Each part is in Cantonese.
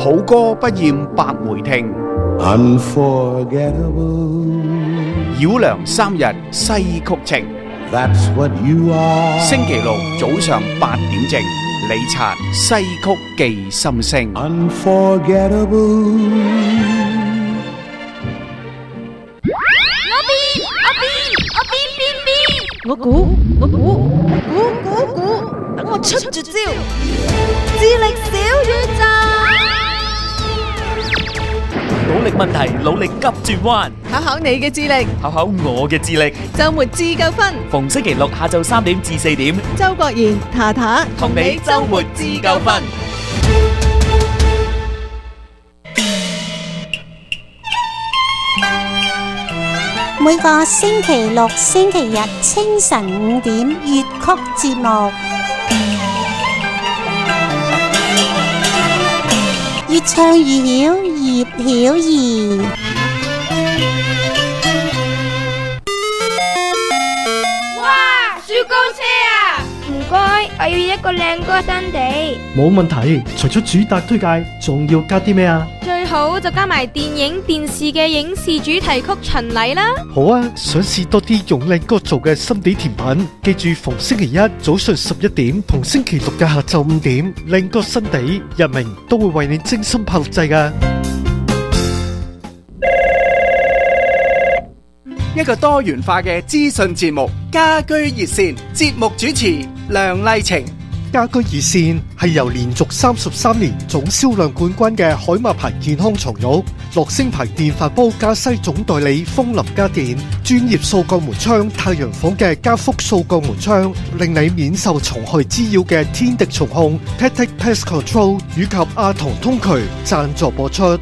好歌不厭百回聽， Unforgettable. 繞梁三日西曲情。 That's what you are. 星期六早上8點正，李察西曲記心聲。 Unforgettable. 我估，等我出絕招，智力小宇宙， 努力問題，努力急轉彎， 考考你嘅智力， 考考我嘅智力。 周末自夠分， 逢星期六下晝3點至4點， 周國賢、塔塔同你周末自夠分。 每個星期六、星期日清晨5點粵曲節目，越唱越曉，葉曉儀。 哇！雪糕車啊！唔該，我要一個靚歌新地。 冇問題，除咗主打推介，仲要加啲咩啊？ 最好就加埋電影、電視嘅影視主題曲巡禮啦。 好啊，想試多啲用靚歌做嘅心地甜品，記住逢星期一早上11點同星期六嘅下晝5點，靚歌新地日明都會為你精心拍錄製㗎。 一個多元化嘅資訊節目，家居熱線，節目主持梁麗晴。 家居熱線係由連續33年總銷量冠軍嘅海馬牌健康床褥、樂聲牌電飯煲加西總代理風林家電、專業掃鋼門窗太陽房嘅加福掃鋼門窗，令你免受蟲害滋擾嘅天敵蟲控 Tactic Pest Control 以及阿童通渠贊助播出。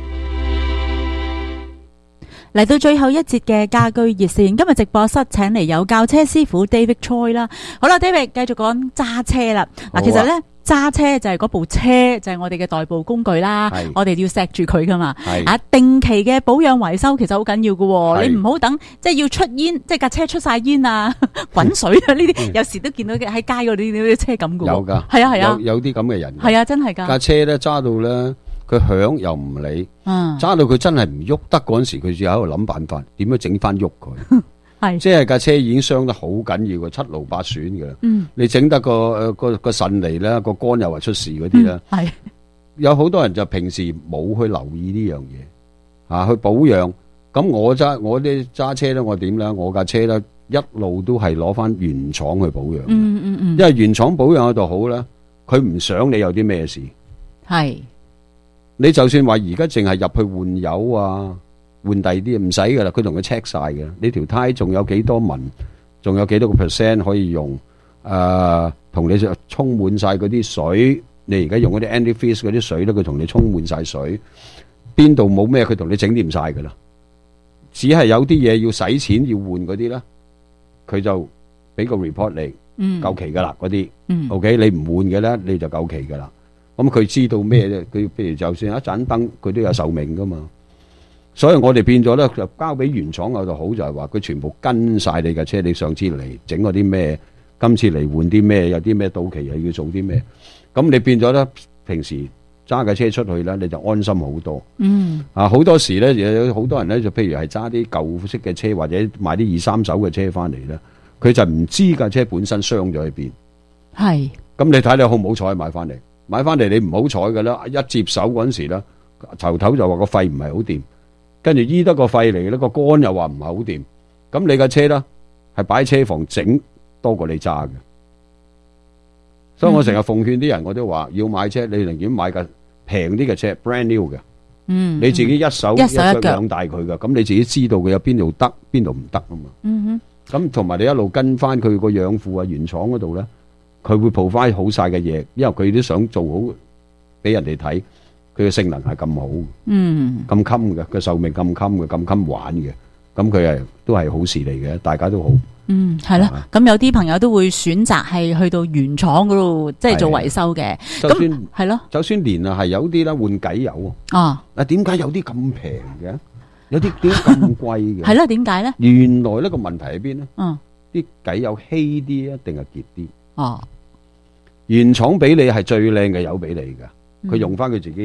嚟到最後一節嘅家居熱線，今日直播室請嚟有教車師傅 David Choi 啦。好啦 ，David 繼續講揸車啦。嗱，其實咧揸車就係嗰部車，就係我哋嘅代步工具啦。我哋要錫住佢噶嘛。啊，定期嘅保養維修其實好緊要噶。你唔好等即係要出煙，即係架車出晒煙啊、滾水啊呢啲，有時都見到喺街嗰啲車咁噶。 有噶， 係啊係啊， 有啲咁嘅人。 係啊，真係噶。 架車咧揸到咧。佢響又唔理，揸到佢真係唔喐得嗰陣時，佢就喺度諗辦法，點樣整翻喐佢。係，即係架車已經傷得好緊要嘅，七勞八損嘅啦。你整得個腎嚟咧，個肝又話出事嗰啲咧。係，有好多人就平時冇去留意呢樣嘢，去保養。咁我啲揸車咧，我點咧？我架車咧一路都係攞翻原廠去保養。因為原廠保養嗰度好咧，佢唔想你有啲咩事。係。你就算話而家淨係入去換油啊，換第啲唔使噶啦，佢同佢 check 晒嘅。你條胎仲有幾多紋，仲有幾多個 percent 可以用？同你就充滿晒嗰啲水。你而家用嗰啲 antifreeze 嗰啲水咧，佢同你充滿晒水。邊度冇咩，佢同你整掂晒噶啦。只係有啲嘢要使錢要換嗰啲咧，佢就俾個 report 你，夠期噶啦嗰啲。OK， 你唔換嘅咧，你就夠期噶啦。咁佢知道咩啫？佢譬如就算一盞燈，佢都有壽命噶嘛。所以我哋變咗咧，就交俾原廠嗰度好，就係話佢全部跟晒你架車。你上次嚟整嗰啲咩，今次嚟換啲咩，有啲咩到期又要做啲咩。咁你變咗咧，平時揸架車出去咧，你就安心好多。好多時咧，有好多人咧，就譬如係揸啲舊式嘅車，或者買啲2、3手嘅車翻嚟咧，佢就唔知架車本身傷咗喺邊。係。咁你睇你好唔好彩買翻嚟？買翻嚟你唔好彩嘅啦，一接手嗰陣時咧，頭就話個肺唔係好掂，跟住醫得個肺嚟咧，個肝又話唔係好掂，咁你架車咧係擺車房整多過你揸嘅。所以我成日奉勸啲人，我都話要買車，你寧願買架平啲嘅車 ，brand new 嘅，你自己一手一腳養大佢嘅，咁你自己知道佢有邊度得，邊度唔得啊嘛。咁同埋你一路跟翻佢個養父啊原廠嗰度咧。佢會 provide 好晒嘅嘢，因為佢都想做好俾人哋睇，佢嘅性能係咁好，咁襟嘅，個壽命咁襟嘅，咁襟玩嘅，咁佢係都係好事嚟嘅，大家都好。 係啦，咁有啲朋友都會選擇係去到原廠嗰度，即係做維修嘅。咁係咯，就算連係有啲啦換偈油啊，點解有啲咁平嘅？有啲點解咁貴嘅？係啦，點解咧？原來呢個問題喺邊咧？啲偈油稀啲啊，定係結啲？原廠俾你係最靚嘅油俾你噶，佢用翻佢自己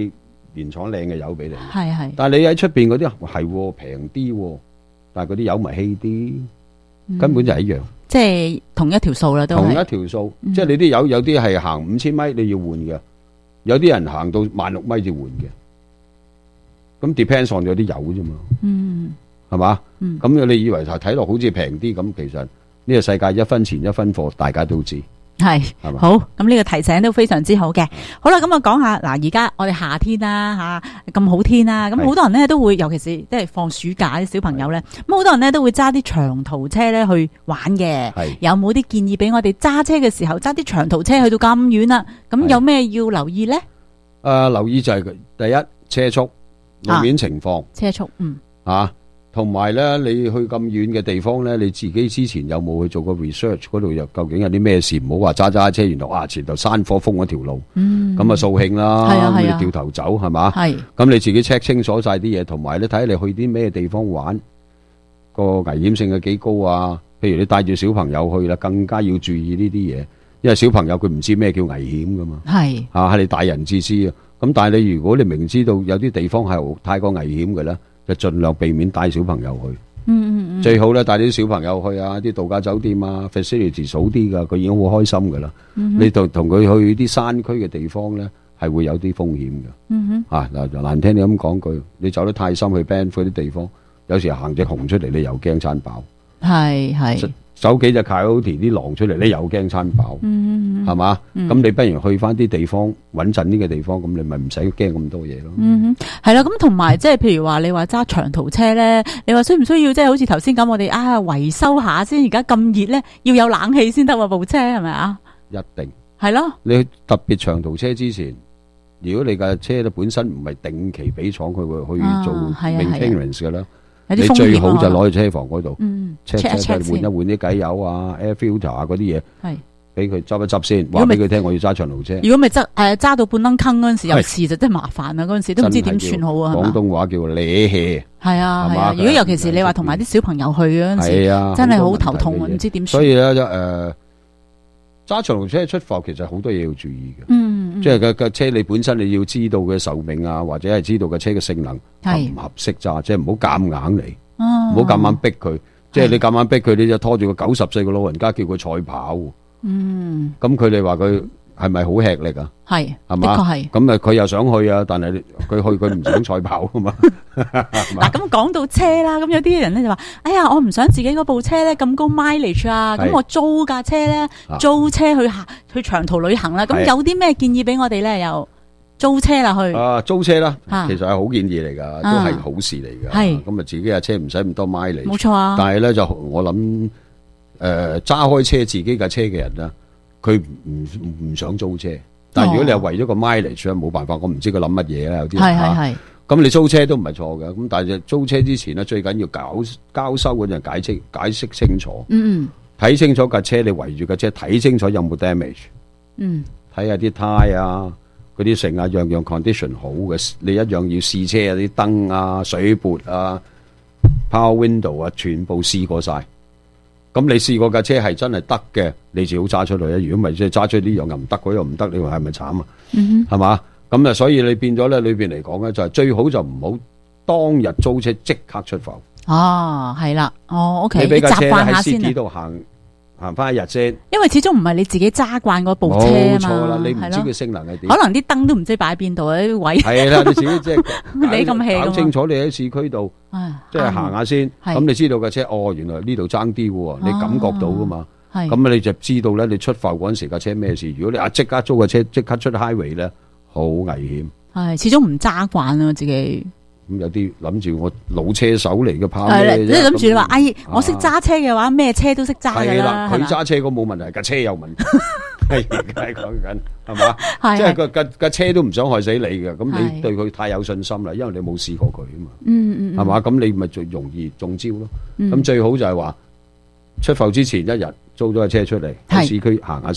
原廠靚嘅油俾你。 係。 但係你喺出邊嗰啲係平啲，但係嗰啲油咪稀啲，根本就係一樣。 即係同一條數啦，都係。 同一條數，即係你啲油有啲係行5000米你要換嘅，有啲人行到16000米就換嘅。咁 depends on 咗啲油啫嘛。係嘛？咁你以為睇落好似平啲，咁其實呢個世界1分錢1分貨，大家都知。 係好，咁呢個提醒都非常之好嘅。好啦，咁啊講下嗱，而家我哋夏天啦吓，咁好天啦，咁好多人咧都會，尤其是即係放暑假啲小朋友咧，咁好多人咧都會揸啲長途車咧去玩嘅。有冇啲建議俾我哋揸車嘅時候揸啲長途車去到咁遠啦？咁有咩要留意咧？ 留意就係第一車速、路面情況、 車速， 同埋咧，你去咁遠嘅地方咧，你自己之前有冇去做過 research？ 嗰度又究竟有啲咩事？唔好話揸車，原來前頭山火封咗條路，咁啊掃興啦，咁你掉頭走係嘛？咁你自己 check 清楚晒啲嘢，同埋咧睇下你去啲咩地方玩，個危險性係幾高啊？譬如你帶住小朋友去啦，更加要注意呢啲嘢，因為小朋友佢唔知咩叫危險噶嘛。係你大人至知啊。咁但係你如果你明知道有啲地方係太過危險嘅咧，就盡量避免帶小朋友去。最好咧帶啲小朋友去啊，啲度假酒店啊 facility 少啲噶，佢已經好開心噶啦。你同佢去啲山區嘅地方咧，係會有啲風險嘅。嗱難聽你咁講句，你走得太深去 Banff 嗰啲地方，有時行隻熊出嚟，你又驚餐飽。係。走幾隻 coyote 啲狼出嚟，你又驚餐飽，係嘛？咁你不如去翻啲地方穩陣啲嘅地方，咁你咪唔使驚咁多嘢咯。 係啦，咁同埋即係譬如話你話揸長途車咧，你話需唔需要即係好似頭先咁，我哋維修下先？而家咁熱咧，要有冷氣先得喎，部車係咪啊？ 一定係咯。 你特別長途車之前，如果你架車咧本身唔係定期俾廠佢會去做 maintenance 嘅啦。你最好就攞去車房嗰度，check 換一換啲機油啊、air filter 啊嗰啲嘢，俾佢執一執先，話俾佢聽我要揸長途車。 如果咪揸到半燈坑嗰陣時有事就真係麻煩啦，嗰陣時都唔知點算好啊。 廣東話叫瀨氣。係啊，如果尤其是你話同埋啲小朋友去嗰陣時，真係好頭痛啊，唔知點算。 所以咧揸長途車出發其實好多嘢要注意嘅，即係個車你本身你要知道嘅壽命啊，或者係知道個車嘅性能合唔合適揸，即係唔好夾硬嚟，唔好夾硬逼佢，即係你夾硬逼佢，你就拖住個90歲嘅老人家叫佢賽跑，咁佢哋話佢係咪好吃力啊？係嘛？的確係。咁佢又想去啊，但係佢唔想賽跑啊嘛。 嗱，咁講到車啦，咁有啲人咧就話：哎呀，我唔想自己嗰部車咧咁高 mileage 啊，咁我租架車咧，租車去長途旅行啦。咁有啲咩建議俾我哋咧？又租車啦去。租車啦，其實係好建議嚟噶，都係好事嚟噶。係咁啊，自己架車唔使咁多 mileage。冇錯啊。但係咧就我諗，揸開車自己架車嘅人啦。佢唔想租車，但係如果你係為咗個 mileage 冇辦法，我唔知佢諗乜嘢啦。有啲係咁你租車都唔係錯嘅，咁但係租車之前咧，最緊要交收嗰陣解釋清楚，睇清楚架車，你圍住架車睇清楚有冇 damage，睇下啲胎啊，嗰啲成啊樣樣 condition 好嘅，你一樣要試車啊，啲燈啊、水撥啊、power window 啊，全部試過晒。咁你試過架車係真係得嘅，你就好揸出去啊！如果唔係，即係揸出呢樣又唔得，嗰樣唔得，你話係咪慘啊？係嘛？咁啊，所以你變咗咧，裏邊嚟講咧，就係最好就唔好當日租車即刻出埠。哦，係啦，哦 ，OK，你俾架車喺 city 度行翻一日先。因為始終唔係你自己揸慣嗰部車啊嘛。冇錯啦，你唔知佢性能係點。可能啲燈都唔知擺喺邊度啊，啲位。係啦，你自己即係你咁 hea 搞清楚，你喺市區度，即係行下先。咁你知道架車，哦，原來呢度爭啲嘅，你感覺到噶嘛。咁你就知道咧，你出埠嗰陣時架車咩事。如果你即刻租架車，即刻出 highway 咧，好危險。係，始終唔揸慣啊，自己。咁有啲諗住我老車手嚟嘅跑咩啫？你諗住你話，哎，我識揸車嘅話，咩車都識揸噶啦。佢揸車嗰冇問題，架車有問題。係講緊係嘛？即係架車都唔想害死你嘅，咁你對佢太有信心啦，因為你冇試過佢啊嘛。係嘛？咁你咪最容易中招咯。咁最好就係話出埠之前一日租咗架車出嚟喺市區行下先。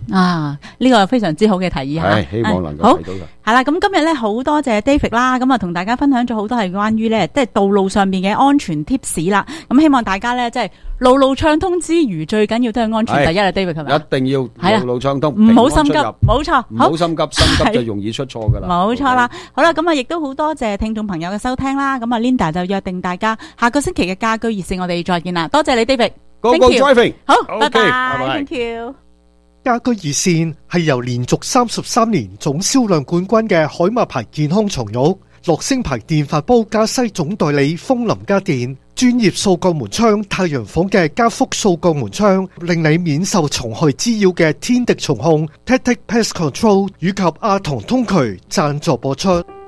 啊，呢個非常之好嘅提議吓， 希望能夠睇到嘅。 係啦，咁今日咧好多謝 David 啦，咁啊同大家分享咗好多係關於咧即係道路上面嘅安全 tips 啦。咁希望大家咧即係路路暢通之餘，最緊要都係安全第一啦。David 係咪？ 一定要路路暢通， 唔好心急，冇錯， 唔好心急，心急就容易出錯噶啦。 冇錯啦。好啦，咁啊亦都好多謝聽眾朋友嘅收聽啦。咁啊 Linda 就約定大家下個星期嘅家居熱線，我哋再見啦。多謝你 David。Go driving。 好，拜拜。Thank you。 家居熱線係由連續33年總銷量冠軍嘅海馬牌健康床褥、樂聲牌電飯煲加西總代理風林家電、專業掃鋼門窗太陽房嘅加福掃鋼門窗，令你免受蟲害滋擾嘅天敵蟲控 Tactic Pest Control 以及阿童通渠贊助播出。